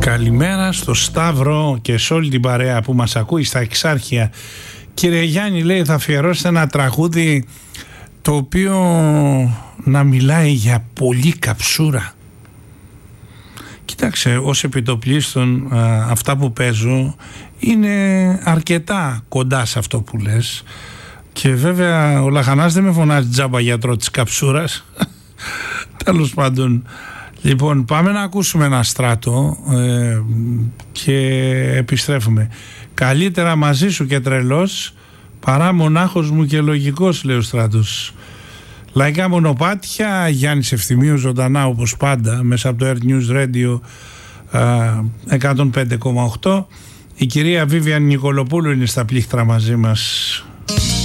Καλημέρα στο Σταύρο και σε όλη την παρέα που μας ακούει στα Εξάρχεια. Κύριε Γιάννη, λέει, θα αφιερώσετε ένα τραγούδι το οποίο να μιλάει για πολύ καψούρα. Κοίταξε, ως επιτοπλίστων αυτά που παίζω είναι αρκετά κοντά σε αυτό που λες. Και βέβαια ο Λαχανάς δεν με φωνάζει τζάμπα γιατρό της καψούρας. Τέλος πάντων. Λοιπόν, πάμε να ακούσουμε ένα Στράτο και επιστρέφουμε. Καλύτερα μαζί σου και τρελός παρά μονάχος μου και λογικός, λέει ο Στράτος. Λαϊκά μονοπάτια, Γιάννης Ευθυμίου ζωντανά όπως πάντα μέσα από το Earth News Radio 105,8. Η κυρία Βίβιαν Νικολοπούλου είναι στα πλήκτρα μαζί μας.